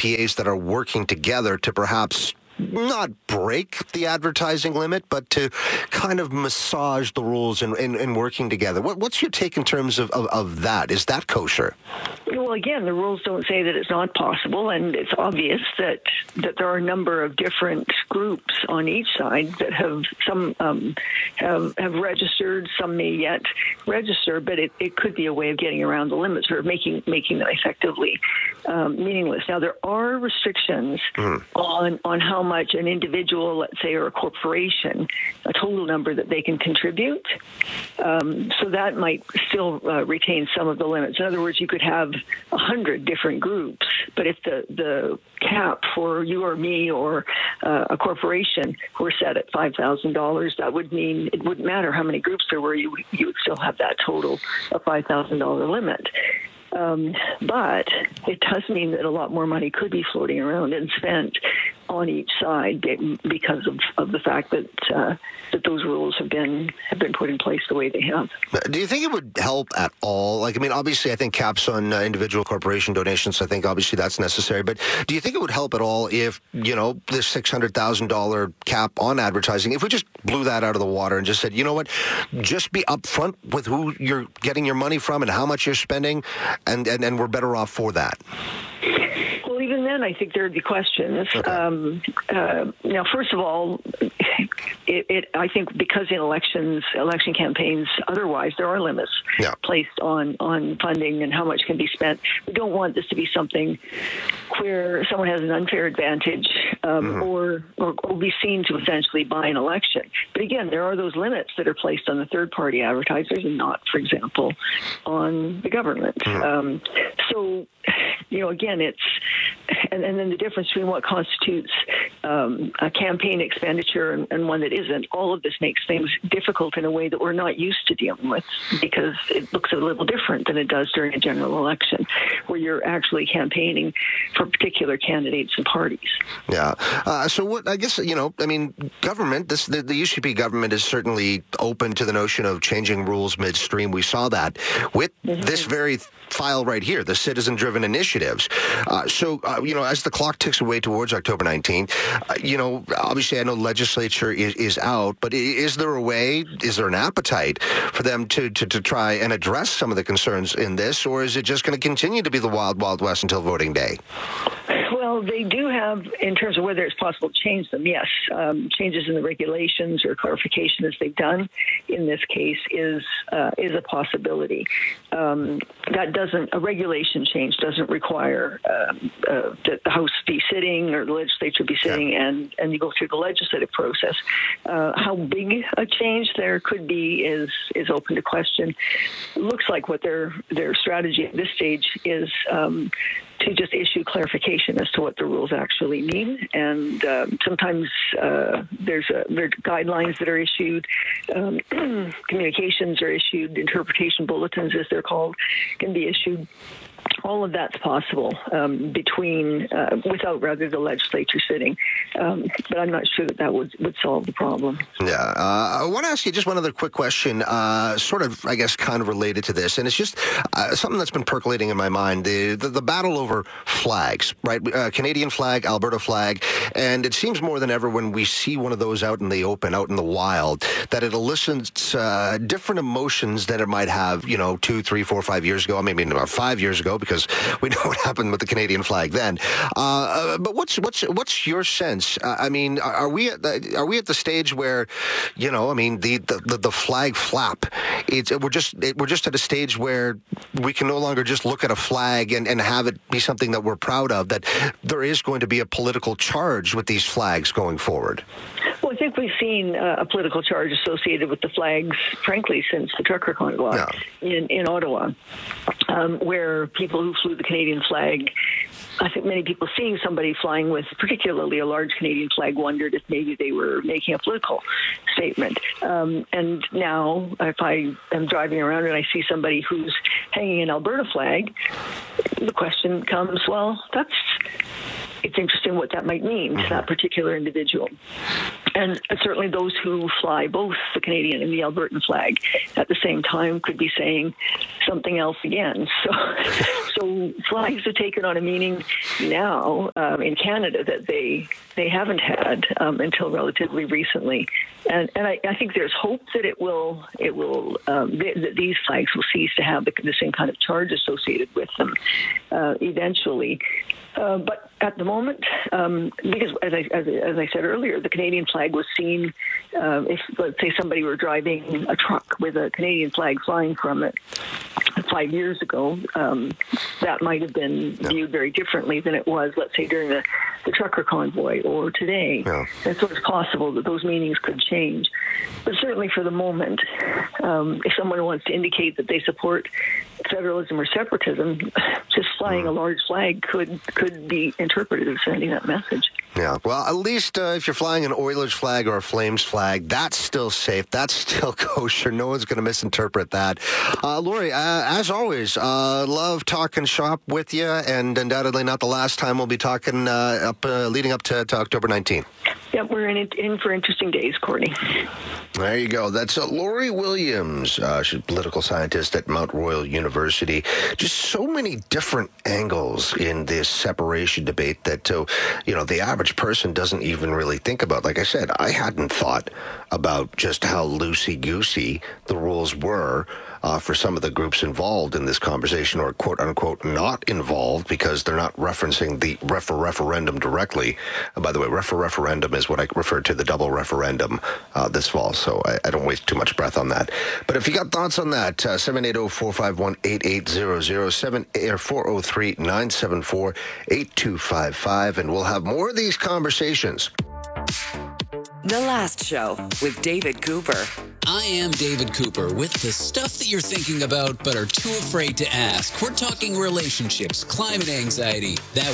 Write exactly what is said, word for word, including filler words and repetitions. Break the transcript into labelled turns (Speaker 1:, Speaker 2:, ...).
Speaker 1: P As that are working together to perhaps not break the advertising limit, but to kind of massage the rules in, in, in working together. What, what's your take in terms of, of, of that? Is that kosher?
Speaker 2: Well, again, the rules don't say that it's not possible, and it's obvious that, that there are a number of different groups on each side that have some um, have have registered, some may yet register, but it, it could be a way of getting around the limits or making making them effectively um, meaningless. Now, there are restrictions mm. on on how much an individual, let's say, or a corporation, a total number that they can contribute. Um, so that might still uh, retain some of the limits. In other words, you could have a hundred different groups, but if the, the cap for you or me or uh, a corporation were set at five thousand dollars, that would mean it wouldn't matter how many groups there were, you, you would still have that total of five thousand dollars limit. Um, but it does mean that a lot more money could be floating around and spent on each side because of, of the fact that uh, that those rules have been have been put in place the way they have.
Speaker 1: Do you think it would help at all? Like, I mean, obviously, I think caps on uh, individual corporation donations, I think obviously that's necessary. But do you think it would help at all if, you know, this six hundred thousand dollars cap on advertising, if we just blew that out of the water and just said, you know what, just be upfront with who you're getting your money from and how much you're spending, and, and, and we're better off for that?
Speaker 2: Well, even then, I think there would be questions.
Speaker 1: Okay.
Speaker 2: Um, uh, now, first of all, it, it, I think because in elections, election campaigns, otherwise there are limits yeah. placed on, on funding and how much can be spent. We don't want this to be something where someone has an unfair advantage um, mm-hmm. or, or or be seen to essentially buy an election. But again, there are those limits that are placed on the third-party advertisers and not, for example, on the government. Mm-hmm. Um, so, you know, again, it's and, and then the difference between what constitutes um, a campaign expenditure and, and one that isn't. All of this makes things difficult in a way that we're not used to dealing with because it looks a little different than it does during a general election, where you're actually campaigning for particular candidates and parties.
Speaker 1: Yeah. Uh, so what, I guess, you know, I mean, government, this, the, the U C P government is certainly open to the notion of changing rules midstream. We saw that with mm-hmm. this very file right here, the citizen-driven initiatives. Uh, so, uh, you know, as the clock ticks away towards October nineteenth, uh, you know, obviously I know legislature is, is out, but is there a way, is there an appetite for them to, to, to try and address some of the concerns in this, or is it just going to continue to be the wild, wild west until voting day?
Speaker 2: Well, they do have, in terms of whether it's possible to change them, yes. Um, changes in the regulations or clarification as they've done in this case is uh, is a possibility. Um, that doesn't, a regulation change doesn't require uh, uh, that the House be sitting or the legislature be sitting yeah. and, and you go through the legislative process. Uh, how big a change there could be is is open to question. It looks like what their, their strategy at this stage is um, to just issue clarification as to what the rules actually mean. And um, sometimes uh, there's a, there are guidelines that are issued, um, communications are issued, interpretation bulletins, as they're called, can be issued. All of that's possible um, between, uh, without rather the legislature sitting. Um, but I'm not sure that that would, would solve the problem.
Speaker 1: Yeah. Uh, I want to ask you just one other quick question, uh, sort of, I guess, kind of related to this. And it's just uh, something that's been percolating in my mind, the, the, the battle over flags, right? Uh, Canadian flag, Alberta flag. And it seems more than ever when we see one of those out in the open, out in the wild, that it elicits uh, different emotions than it might have, you know, two, three, four, five years ago, maybe about five years ago, because we know what happened with the Canadian flag then. Uh, but what's what's what's your sense? Uh, I mean, are we at the, are we at the stage where, you know, I mean, the the, the flag flap? It's we're just it, we're just at a stage where we can no longer just look at a flag and, and have it be something that we're proud of. That there is going to be a political charge with these flags going forward.
Speaker 2: Well, I think we've seen uh, a political charge associated with the flags, frankly, since the trucker convoy yeah. in, in Ottawa, um, where people who flew the Canadian flag, I think many people seeing somebody flying with particularly a large Canadian flag wondered if maybe they were making a political statement. Um, and now, if I am driving around and I see somebody who's hanging an Alberta flag, the question comes, well, that's... it's interesting what that might mean mm-hmm. to that particular individual. And certainly those who fly both the Canadian and the Albertan flag at the same time could be saying something else again. So, so flags have taken on a meaning now um, in Canada that they they haven't had um, until relatively recently. And, and I, I think there's hope that it will it will um, th- that these flags will cease to have the, the same kind of charge associated with them uh, eventually. Uh, but at the moment, um, because as I, as, as I said earlier, the Canadian flag was seen, uh, if, let's say, somebody were driving a truck with a Canadian flag flying from it five years ago, um, that might have been yeah. viewed very differently than it was, let's say, during the, the trucker convoy or today. Yeah. And so it's possible that those meanings could change. But certainly for the moment, um, if someone wants to indicate that they support federalism or separatism, just flying mm. a large flag could could be interpreted as sending that message.
Speaker 1: Yeah, well, at least uh, if you're flying an Oilers flag or a Flames flag, that's still safe. That's still kosher. No one's going to misinterpret that. Uh, Lori, uh, as always, uh, love talking shop with you, and undoubtedly not the last time we'll be talking uh, up uh, leading up to, to October nineteenth.
Speaker 2: Yep, we're in, in for interesting days, Courtney.
Speaker 1: There you go. That's uh, Lori Williams. Uh, she's a political scientist at Mount Royal University. Just so many different angles in this separation debate that, uh, you know, the average person doesn't even really think about. Like I said, I hadn't thought about just how loosey-goosey the rules were uh, for some of the groups involved in this conversation, or quote-unquote not involved, because they're not referencing the refer referendum directly. Uh, by the way, refer referendum is what I referred to the double referendum uh, this fall, so I, I don't waste too much breath on that. But if you got thoughts on that, uh, seven eight zero, four five one, eight eight zero zero, seven or four zero three, nine seven four, eight two five five, and we'll have more of these conversations.
Speaker 3: The Last Show with David Cooper.
Speaker 4: I am David Cooper with the stuff that you're thinking about but are too afraid to ask. We're talking relationships, climate anxiety, that